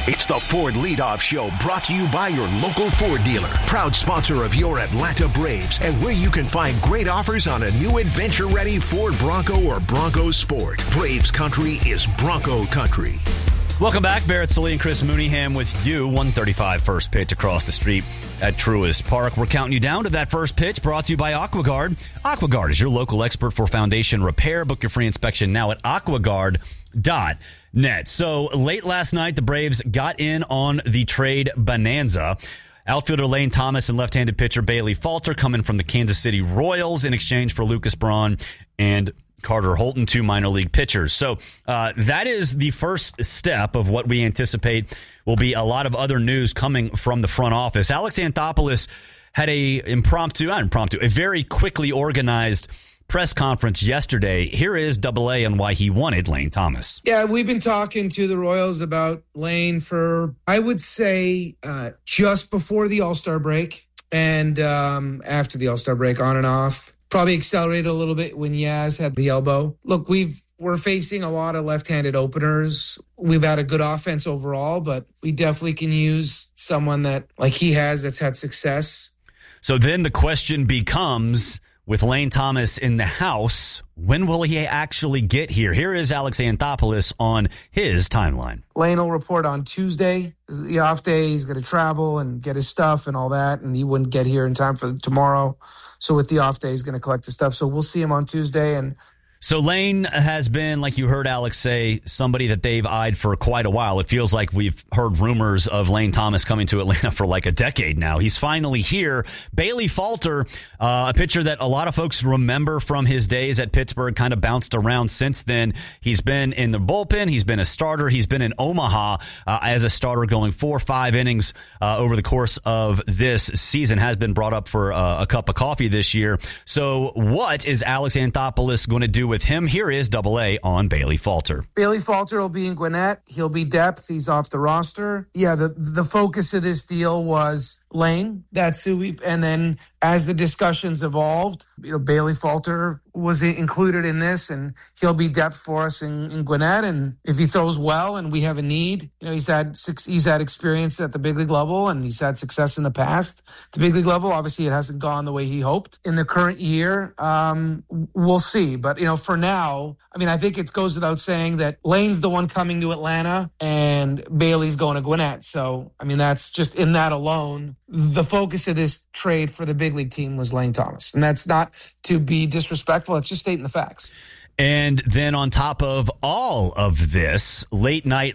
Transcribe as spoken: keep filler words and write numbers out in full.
It's the Ford Leadoff Show, brought to you by your local Ford dealer. Proud sponsor of your Atlanta Braves, and where you can find great offers on a new adventure-ready Ford Bronco or Bronco Sport. Braves country is Bronco country. Welcome back. Barrett Sully and Chris Mooneyham with you. one thirty-five first pitch across the street at Truist Park. We're counting you down to that first pitch, brought to you by AquaGuard. AquaGuard is your local expert for foundation repair. Book your free inspection now at aquaguard dot net. So late last night, the Braves got in on the trade bonanza. Outfielder Lane Thomas and left-handed pitcher Bailey Falter coming from the Kansas City Royals in exchange for Lucas Braun and Carter Holton, two minor league pitchers. So uh, that is the first step of what we anticipate will be a lot of other news coming from the front office. Alex Anthopoulos had a impromptu, not impromptu, a very quickly organized press conference yesterday. Here is Double A on why he wanted Lane Thomas. Yeah, we've been talking to the Royals about Lane for, I would say, uh, just before the All-Star break and um, after the All-Star break, on and off. Probably accelerated a little bit when Yaz had the elbow. Look, we've we're facing a lot of left-handed openers. We've had a good offense overall, but we definitely can use someone that, like he has, that's had success. So then the question becomes, with Lane Thomas in the house, when will he actually get here? Here is Alex Anthopoulos on his timeline. Lane will report on Tuesday. The off day, he's going to travel and get his stuff and all that, and he wouldn't get here in time for tomorrow. So with the off day, he's going to collect his stuff. So we'll see him on Tuesday. And So Lane has been, like you heard Alex say, somebody that they've eyed for quite a while. It feels like we've heard rumors of Lane Thomas coming to Atlanta for like a decade now. He's finally here. Bailey Falter, uh, a pitcher that a lot of folks remember from his days at Pittsburgh, kind of bounced around since then. He's been in the bullpen. He's been a starter. He's been in Omaha uh, as a starter, going four or five innings uh, over the course of this season. Has been brought up for uh, a cup of coffee this year. So what is Alex Anthopoulos going to do with him? Here is Double A on Bailey Falter. Bailey Falter will be in Gwinnett. He'll be depth. He's off the roster. Yeah, the, the focus of this deal was Lane. That's who we, and then as the discussions evolved, you know, Bailey Falter was included in this, and he'll be depth for us in, in Gwinnett. And if he throws well and we have a need, you know, he's had he's had experience at the big league level and he's had success in the past. The big league level, obviously, it hasn't gone the way he hoped in the current year. Um, we'll see, but you know, for now, I mean, I think it goes without saying that Lane's the one coming to Atlanta and Bailey's going to Gwinnett. So, I mean, that's just in that alone. The focus of this trade for the big league team was Lane Thomas. And that's not to be disrespectful. It's just stating the facts. And then on top of all of this, late night